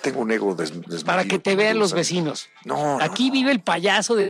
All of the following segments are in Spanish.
tengo un ego desmedido. Para que te vean los vecinos. No. Aquí vive el payaso de...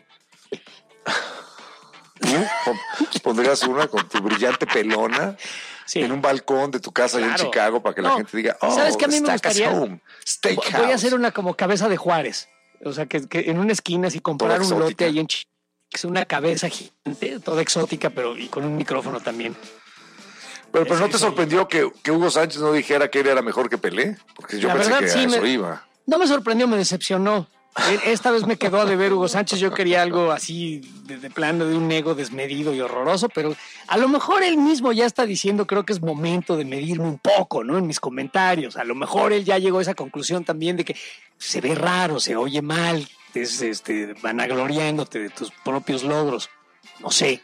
¿Tú pondrías una con tu brillante pelona en un balcón de tu casa allá en Chicago para que la gente diga, ¿sabes qué a mí me gustaría? Steakhouse. Voy a hacer una como cabeza de Juárez. O sea, que en una esquina así comprar un lote ahí en Chicago. Es una cabeza gigante, toda exótica, pero y con un micrófono también. Pero ¿no te sorprendió que Hugo Sánchez no dijera que él era mejor que Pelé? Porque yo pensé que a eso iba. No me sorprendió, me decepcionó. Esta vez me quedó a deber Hugo Sánchez. Yo quería algo así de plano, de un ego desmedido y horroroso, pero a lo mejor él mismo ya está diciendo, creo que es momento de medirme un poco, ¿no? En mis comentarios. A lo mejor él ya llegó a esa conclusión también de que se ve raro, se oye mal, vanagloriándote de tus propios logros. No sé.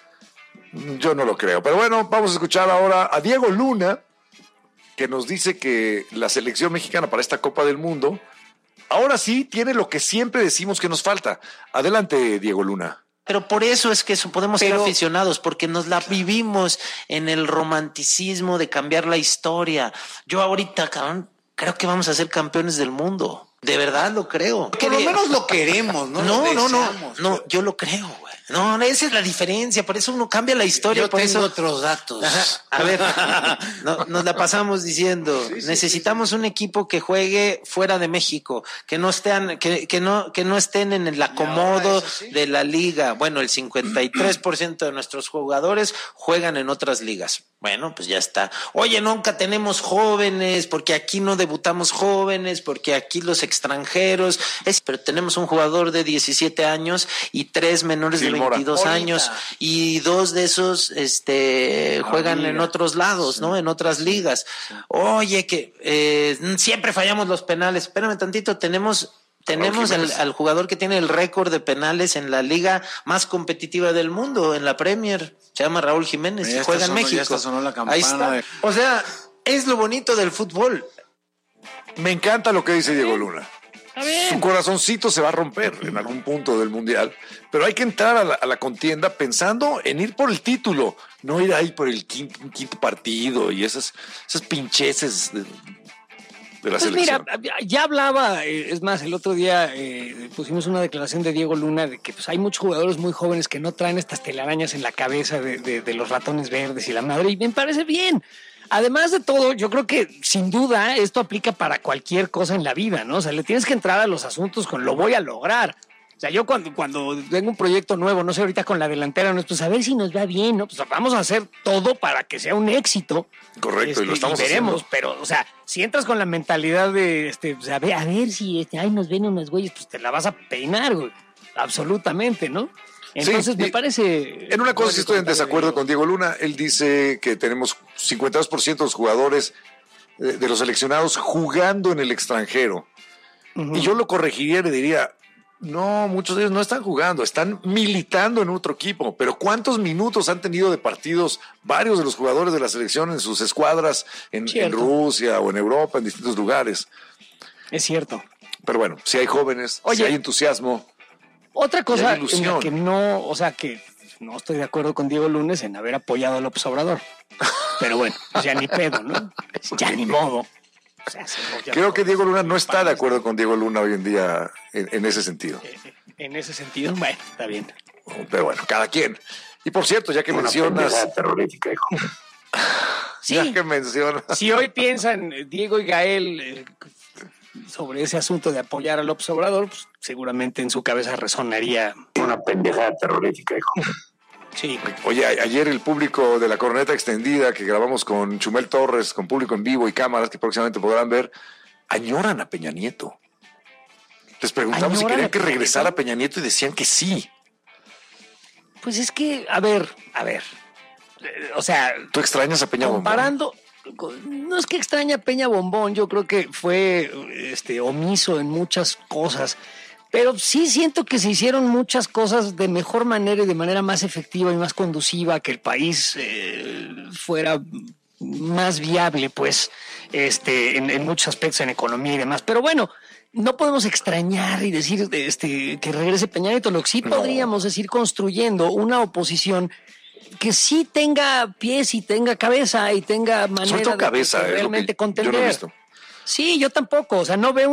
Yo no lo creo. Pero bueno, vamos a escuchar ahora a Diego Luna, que nos dice que la selección mexicana para esta Copa del Mundo ahora sí tiene lo que siempre decimos que nos falta. Adelante, Diego Luna. Pero por eso es que podemos ser aficionados, porque nos la vivimos en el romanticismo de cambiar la historia. Yo ahorita, cabrón, creo que vamos a ser campeones del mundo. De verdad lo creo. Por lo menos lo queremos, ¿no? No, yo lo creo, güey. No, esa es la diferencia, por eso uno cambia la historia. Yo tengo otros datos. Ajá. A ver, nos la pasamos diciendo, necesitamos un equipo que juegue fuera de México, que no estén, que no estén en el acomodo de la liga. Bueno, el 53% de nuestros jugadores juegan en otras ligas. Bueno, pues ya está. Oye, nunca tenemos jóvenes, porque aquí no debutamos jóvenes, porque aquí los extranjeros, pero tenemos un jugador de 17 años y 3 menores de 22 años, y 2 de esos juegan en otros lados, ¿no? En otras ligas. Oye, que siempre fallamos los penales. Espérame tantito, tenemos al jugador que tiene el récord de penales en la liga más competitiva del mundo, en la Premier. Se llama Raúl Jiménez y juega en México. Ya sonó la campana. Ahí está. O sea, es lo bonito del fútbol. Me encanta lo que dice Diego Luna. Su corazoncito se va a romper en algún punto del mundial, pero hay que entrar a la contienda pensando en ir por el título, no ir ahí por el quinto partido y esas pincheces de la selección. Mira, ya hablaba, es más, el otro día pusimos una declaración de Diego Luna de que pues, hay muchos jugadores muy jóvenes que no traen estas telarañas en la cabeza de los ratones verdes y la madre, y me parece bien. Además de todo, yo creo que sin duda esto aplica para cualquier cosa en la vida, ¿no? O sea, le tienes que entrar a los asuntos con lo voy a lograr. O sea, yo cuando tengo un proyecto nuevo, no sé ahorita con la delantera, no, pues a ver si nos va bien, ¿no? Pues vamos a hacer todo para que sea un éxito. Correcto, y lo estamos veremos, haciendo. Pero, o sea, si entras con la mentalidad de, pues a ver si ay, nos ven unos güeyes, pues te la vas a peinar, güey. Absolutamente, ¿no? Entonces me parece... En una cosa sí estoy en desacuerdo con Diego Luna. Él dice que tenemos 52% de los jugadores de los seleccionados jugando en el extranjero. Y yo lo corregiría y le diría, no, muchos de ellos no están jugando, están militando en otro equipo. Pero ¿cuántos minutos han tenido de partidos varios de los jugadores de la selección en sus escuadras en Rusia o en Europa, en distintos lugares? Es cierto. Pero bueno, si hay jóvenes, si hay entusiasmo. Otra cosa en la que no, o sea, que no estoy de acuerdo con Diego Lunes en haber apoyado a López Obrador. Pero bueno, pues ya ni pedo, ¿no? Ya ni modo. O sea, creo que Diego Luna no está de acuerdo con Diego Luna hoy en día en ese sentido. En ese sentido, bueno, está bien. Pero bueno, cada quien. Y por cierto, ya que mencionas... terrorífica, hijo. Sí. Ya que mencionas... Si hoy piensan Diego y Gael... sobre ese asunto de apoyar a López Obrador, pues seguramente en su cabeza resonaría una pendejada terrorífica, hijo. Sí. Oye, ayer el público de la Corneta Extendida que grabamos con Chumel Torres, con público en vivo y cámaras que próximamente podrán ver, añoran a Peña Nieto. Les preguntamos si querían que regresara Peña Nieto y decían que sí. Pues es que, a ver, o sea... ¿Tú extrañas a Peña comparando, Bombón? No es que extraña a Peña Bombón, yo creo que fue omiso en muchas cosas, pero sí siento que se hicieron muchas cosas de mejor manera y de manera más efectiva y más conduciva, que el país fuera más viable, pues, en muchos aspectos, en economía y demás. Pero bueno, no podemos extrañar y decir que regrese Peña Nieto. Lo que sí podríamos es ir construyendo una oposición que sí tenga pies y tenga cabeza y tenga manera de realmente contender. Yo no he visto. Sí, yo tampoco, o sea, no veo